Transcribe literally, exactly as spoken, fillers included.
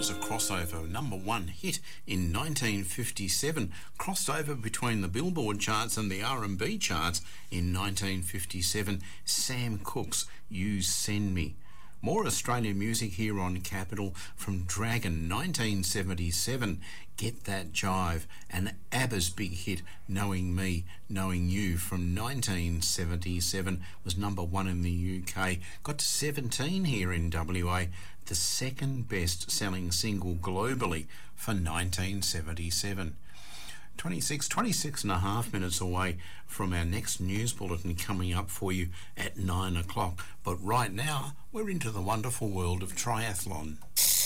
was a crossover number one hit in nineteen fifty-seven, crossed over between the Billboard charts and the R and B charts in nineteen fifty-seven. Sam Cooke's You Send Me. More Australian music here on Capital from Dragon, nineteen seventy-seven, Get That Jive, and ABBA's big hit, Knowing Me, Knowing You, from nineteen seventy-seven, was number one in the U K, got to seventeen here in W A, the second best selling single globally for nineteen seventy-seven. twenty-six, twenty-six and a half minutes away from our next news bulletin coming up for you at nine o'clock. But right now, we're into the wonderful world of triathlon.